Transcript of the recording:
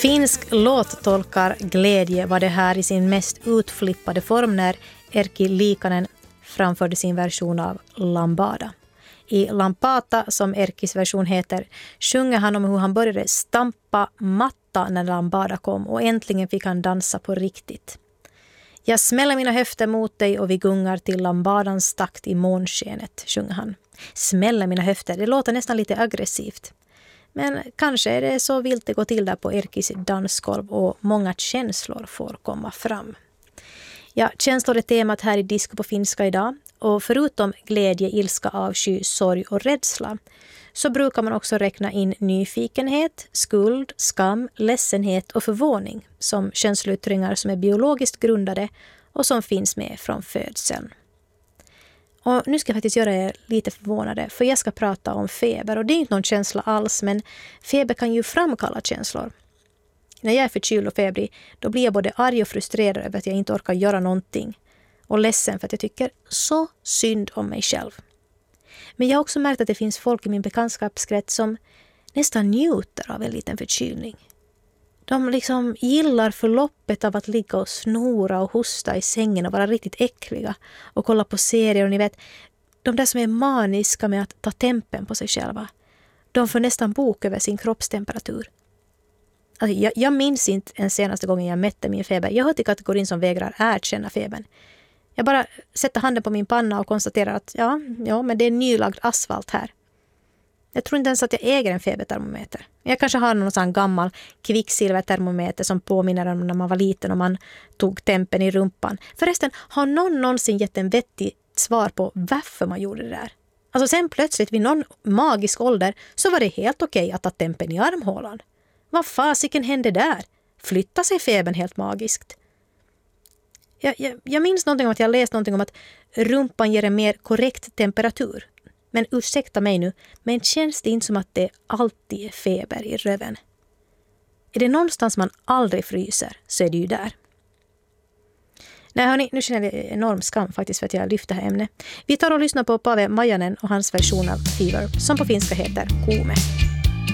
Finsk låttolkar glädje var det här i sin mest utflippade form när Erkki Liikanen framförde sin version av Lambada. I Lampata, som Erkkis version heter, sjunger han om hur han började stampa matta när Lambada kom och äntligen fick han dansa på riktigt. Jag smäller mina höfter mot dig och vi gungar till Lambadans takt i månskenet, sjunger han. Smäller mina höfter, det låter nästan lite aggressivt. Men kanske är det så vilt det går till där på Erkkis dansgolv och många känslor får komma fram. Ja, känslor är temat här i Disco på finska idag. Och förutom glädje, ilska, avsky, sorg och rädsla så brukar man också räkna in nyfikenhet, skuld, skam, ledsenhet och förvåning som känsloyttringar som är biologiskt grundade och som finns med från födseln. Och nu ska jag faktiskt göra er lite förvånade, för jag ska prata om feber. Och det är inte någon känsla alls, men feber kan ju framkalla känslor. När jag är förkyld och febrig, då blir jag både arg och frustrerad över att jag inte orkar göra någonting. Och ledsen för att jag tycker så synd om mig själv. Men jag har också märkt att det finns folk i min bekantskapskrets som nästan njuter av en liten förkylning. De liksom gillar förloppet av att ligga och snora och hosta i sängen och vara riktigt äckliga och kolla på serier. Och ni vet, de där som är maniska med att ta tempen på sig själva, de får nästan bok över sin kroppstemperatur. Alltså, jag minns inte en senaste gången jag mätte min feber. Jag hör till kategorin som vägrar erkänna febern. Jag bara sätter handen på min panna och konstaterar att ja, men det är nylagd asfalt här. Jag tror inte ens att jag äger en febertermometer. Jag kanske har någon sån gammal kvicksilvertermometer som påminner om när man var liten och man tog tempen i rumpan. Förresten, har någon någonsin gett en vettig svar på varför man gjorde det där? Alltså sen plötsligt vid någon magisk ålder så var det helt okej att ta tempen i armhålan. Vad fasiken hände där? Flyttar sig febern helt magiskt? Jag minns någonting om att jag läst någonting om att rumpan ger en mer korrekt temperatur. Men ursäkta mig nu, men känns det inte som att det alltid är feber i röven? Är det någonstans man aldrig fryser så är det ju där. Nej hörni, nu känner jag enorm skam faktiskt för att jag lyfter det här ämnet. Vi tar och lyssnar på Pave Majanen och hans version av Fever som på finska heter Kuume.